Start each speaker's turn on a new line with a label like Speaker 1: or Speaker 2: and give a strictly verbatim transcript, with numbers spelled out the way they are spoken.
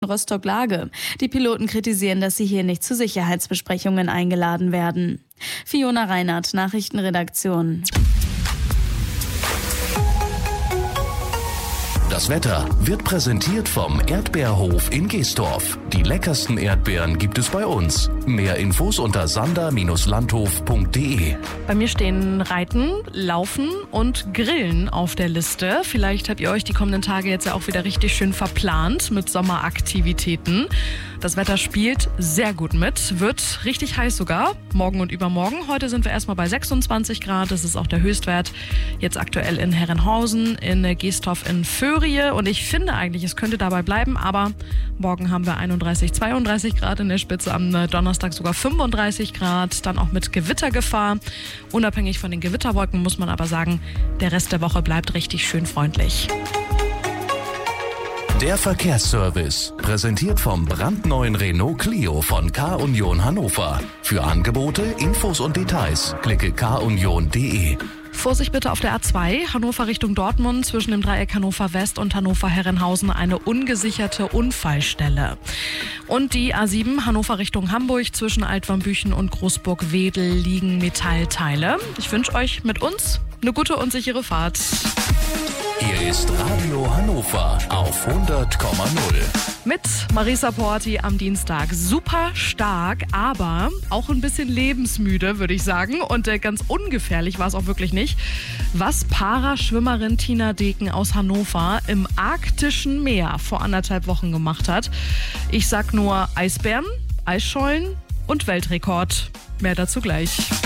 Speaker 1: Rostock-Lage. Die Piloten kritisieren, dass sie hier nicht zu Sicherheitsbesprechungen eingeladen werden. Fiona Reinhardt, Nachrichtenredaktion.
Speaker 2: Das Wetter wird präsentiert vom Erdbeerhof in Geestorf. Die leckersten Erdbeeren gibt es bei uns. Mehr Infos unter sander Bindestrich landhof punkt de.
Speaker 3: Bei mir stehen Reiten, Laufen und Grillen auf der Liste. Vielleicht habt ihr euch die kommenden Tage jetzt ja auch wieder richtig schön verplant mit Sommeraktivitäten. Das Wetter spielt sehr gut mit, wird richtig heiß sogar, morgen und übermorgen. Heute sind wir erstmal bei sechsundzwanzig Grad, das ist auch der Höchstwert. Jetzt aktuell in Herrenhausen, in Geestorf, in Föhrie. Und ich finde eigentlich, es könnte dabei bleiben, aber morgen haben wir einunddreißig, zweiunddreißig Grad in der Spitze, am Donnerstag sogar fünfunddreißig Grad, dann auch mit Gewittergefahr. Unabhängig von den Gewitterwolken muss man aber sagen, der Rest der Woche bleibt richtig schön freundlich.
Speaker 2: Der Verkehrsservice, präsentiert vom brandneuen Renault Clio von K-Union Hannover. Für Angebote, Infos und Details klicke k union punkt de.
Speaker 3: Vorsicht bitte auf der A zwei, Hannover Richtung Dortmund, zwischen dem Dreieck Hannover West und Hannover Herrenhausen eine ungesicherte Unfallstelle. Und die A sieben, Hannover Richtung Hamburg, zwischen Altwarmbüchen und Großburg-Wedel liegen Metallteile. Ich wünsche euch mit uns eine gute und sichere Fahrt.
Speaker 2: Hier ist Radio Hannover auf hundert Komma null.
Speaker 3: Mit Marisa Porti am Dienstag. Super stark, aber auch ein bisschen lebensmüde, würde ich sagen. Und äh, ganz ungefährlich war es auch wirklich nicht. Was Paraschwimmerin Tina Deken aus Hannover im arktischen Meer vor anderthalb Wochen gemacht hat. Ich sag nur Eisbären, Eisschollen und Weltrekord. Mehr dazu gleich.